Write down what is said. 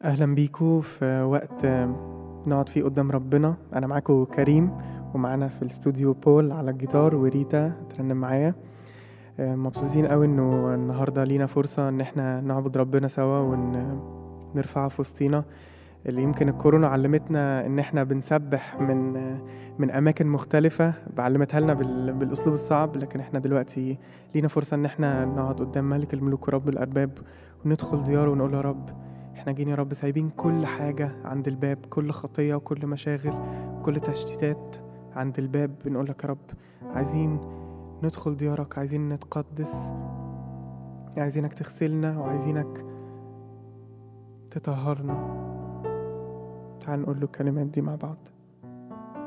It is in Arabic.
اهلا بيكو في وقت نقعد فيه قدام ربنا. انا معاكو كريم، ومعانا في الاستوديو بول على الجيتار وريتا ترنم معايا. مبسوطين قوي انه النهارده لينا فرصه ان احنا نعبد ربنا سوا ونرفعه في وسطينا. اللي يمكن الكورونا علمتنا ان احنا بنسبح من اماكن مختلفه، علمتها لنا بالاسلوب الصعب، لكن احنا دلوقتي لينا فرصه ان احنا نقعد قدام ملك الملوك ورب الارباب، وندخل دياره ونقول يا رب احنا جايين يا رب سايبين كل حاجه عند الباب، كل خطيه وكل مشاغل وكل تشتيتات عند الباب. بنقول لك يا رب عايزين ندخل ديارك، عايزين نتقدس، عايزينك تغسلنا وعايزينك تطهرنا. تعال نقول له الكلمات دي مع بعض.